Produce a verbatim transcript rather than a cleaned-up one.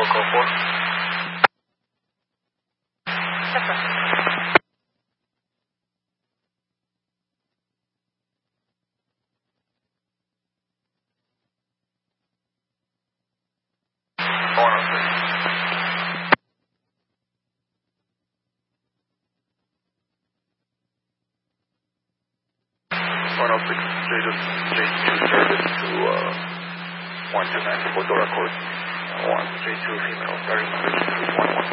Echo four. one oh six. one oh six, J two service to uh, one two nine four Dora Court. one J two female, starting number two one one.